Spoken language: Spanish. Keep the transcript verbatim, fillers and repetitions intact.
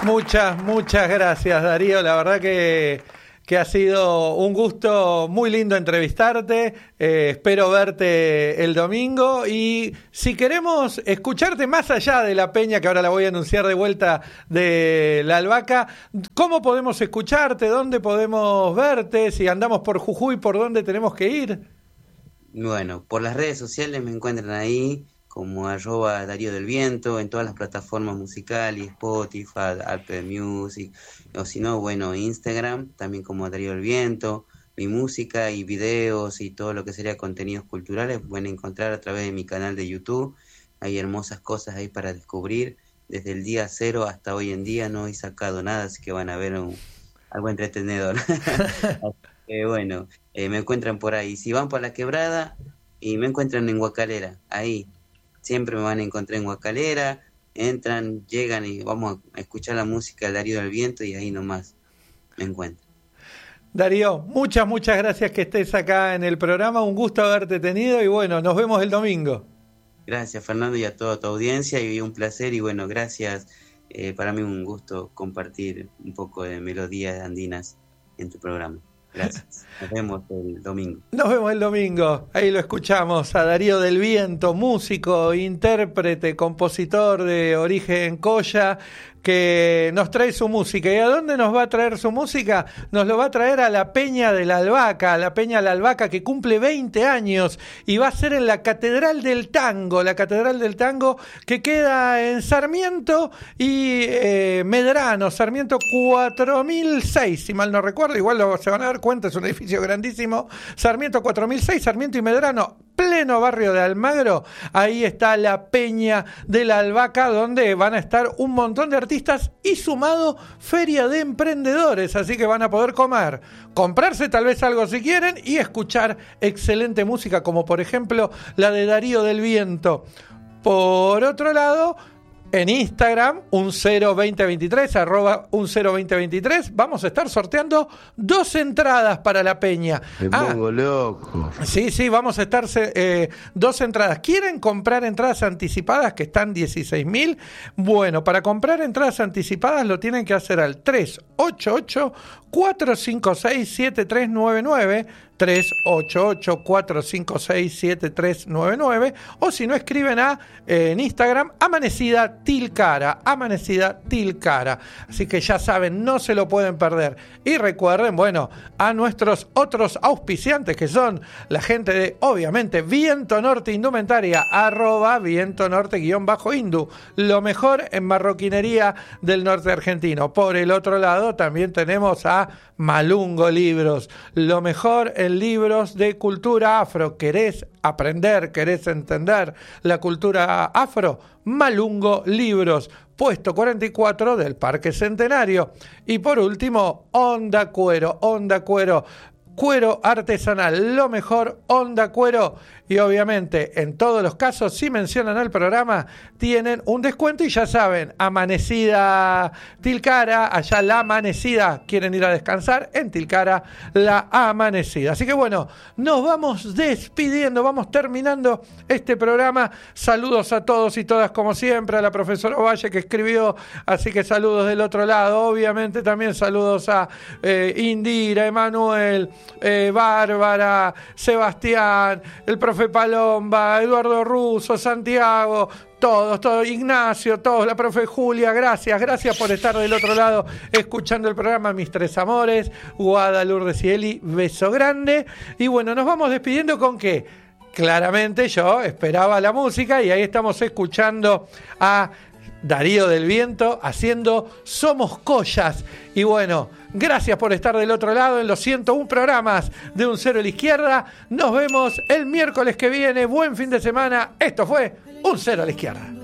Muchas, muchas gracias, Darío. La verdad que, que ha sido un gusto muy lindo entrevistarte. Eh, espero verte el domingo. Y si queremos escucharte más allá de la peña, que ahora la voy a anunciar de vuelta de la Albahaca, ¿cómo podemos escucharte? ¿Dónde podemos verte? Si andamos por Jujuy, ¿por dónde tenemos que ir? Bueno, por las redes sociales me encuentran ahí como arroba Darío del Viento, en todas las plataformas musicales, Spotify, Apple Music, o si no, bueno, Instagram, también como Darío del Viento. Mi música y videos y todo lo que sería contenidos culturales pueden encontrar a través de mi canal de YouTube. Hay hermosas cosas ahí para descubrir. Desde el día cero hasta hoy en día no he sacado nada, así que van a ver un, algo entretenedor. eh, bueno, eh, me encuentran por ahí. Si van por La Quebrada, y me encuentran en Guacalera, ahí. Siempre me van a encontrar en Guacalera, entran, llegan y vamos a escuchar la música de Darío del Viento y ahí nomás me encuentran. Darío, muchas, muchas gracias que estés acá en el programa, un gusto haberte tenido y bueno, nos vemos el domingo. Gracias, Fernando, y a toda tu audiencia, y un placer y bueno, gracias, eh, para mí un gusto compartir un poco de melodías andinas en tu programa. Gracias. Nos vemos el domingo. Nos vemos el domingo. Ahí lo escuchamos a Darío del Viento, músico, intérprete, compositor de origen Colla, que nos trae su música. ¿Y a dónde nos va a traer su música? Nos lo va a traer a la Peña de la Albahaca, a la Peña de la Albahaca, que cumple veinte años y va a ser en la Catedral del Tango, la Catedral del Tango que queda en Sarmiento y eh, Medrano, Sarmiento cuatro mil seis, si mal no recuerdo, igual lo, se van a dar cuenta, es un edificio grandísimo, Sarmiento cuatro mil seis, Sarmiento y Medrano, pleno barrio de Almagro. Ahí está la Peña de la Albahaca, donde van a estar un montón de artistas y sumado feria de emprendedores, así que van a poder comer, comprarse tal vez algo si quieren y escuchar excelente música, como por ejemplo la de Darío del Viento. Por otro lado, en Instagram, un cero veinte veintitrés, arroba un cero veinte veintitrés, vamos a estar sorteando dos entradas para la Peña. Me ah, pongo loco. Sí, sí, vamos a estar eh, dos entradas. ¿Quieren comprar entradas anticipadas que están dieciséis mil? Bueno, para comprar entradas anticipadas lo tienen que hacer al tres ocho ocho, cuatro cinco seis, siete tres nueve nueve, tres ocho ocho, cuatro cinco seis, siete tres nueve nueve, o si no escriben a eh, en Instagram Amanecida Tilcara, Amanecida Tilcara. Así que ya saben, no se lo pueden perder. Y recuerden, bueno, a nuestros otros auspiciantes que son la gente de, obviamente, Viento Norte Indumentaria, arroba Viento Norte guión bajo Indu, lo mejor en marroquinería del norte argentino. Por el otro lado también tenemos a Malungo Libros, lo mejor en libros de cultura afro. ¿Querés aprender, querés entender la cultura afro? Malungo Libros, puesto cuarenta y cuatro del Parque Centenario. Y por último, Onda Cuero, Onda Cuero, cuero artesanal, lo mejor, Onda Cuero. Y obviamente, en todos los casos, si mencionan al programa, tienen un descuento. Y ya saben, Amanecida Tilcara, allá la Amanecida, quieren ir a descansar, en Tilcara la Amanecida. Así que bueno, nos vamos despidiendo, vamos terminando este programa. Saludos a todos y todas, como siempre, a la profesora Ovalle que escribió, así que saludos del otro lado. Obviamente también saludos a eh, Indira, Emanuel, eh, Bárbara, Sebastián, el profe Palomba, Eduardo Russo, Santiago, todos, todos, Ignacio, todos, la profe Julia, gracias, gracias por estar del otro lado escuchando el programa, mis tres amores, Guada, Lourdes y Eli, beso grande. Y bueno, nos vamos despidiendo con que claramente yo esperaba la música y ahí estamos escuchando a Darío del Viento haciendo Somos Collas. Y bueno, gracias por estar del otro lado en los ciento uno programas de Un Cero a la Izquierda. Nos vemos el miércoles que viene. Buen fin de semana. Esto fue Un Cero a la Izquierda.